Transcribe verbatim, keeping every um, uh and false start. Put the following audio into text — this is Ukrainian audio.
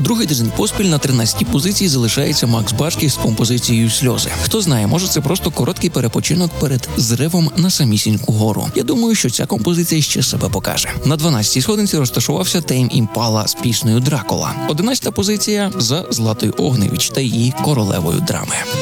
Другий тиждень поспіль на тринадцятій позиції залишається Макс Башків з композицією «Сльози». Хто знає, може це просто короткий перепочинок перед зривом на самісіньку гору. Я думаю, що ця композиція ще себе покаже. На дванадцятій сходинці розташувався Тейм Імпала з піснею «Дракула». одинадцята позиція за Златою Огневіч та її королевою драми.